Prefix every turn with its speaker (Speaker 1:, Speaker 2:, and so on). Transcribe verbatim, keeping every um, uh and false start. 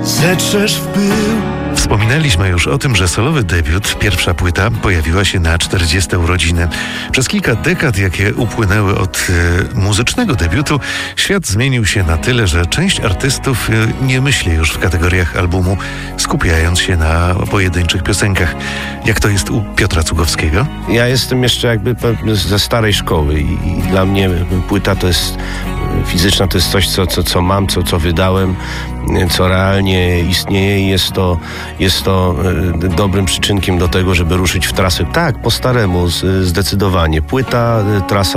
Speaker 1: Zetrzesz w pył.
Speaker 2: Wspominaliśmy już o tym, że solowy debiut, pierwsza płyta, pojawiła się na czterdzieste urodziny. Przez kilka dekad, jakie upłynęły od e, muzycznego debiutu, świat zmienił się na tyle, że część artystów e, nie myśli już w kategoriach albumu, skupiając się na pojedynczych piosenkach. Jak to jest u Piotra Cugowskiego?
Speaker 3: Ja jestem jeszcze jakby ze starej szkoły i, i dla mnie płyta to jest fizyczna, to jest coś, co, co, co mam, co, co wydałem, co realnie istnieje i jest to, jest to dobrym przyczynkiem do tego, żeby ruszyć w trasę. Tak, po staremu, zdecydowanie. Płyta, trasa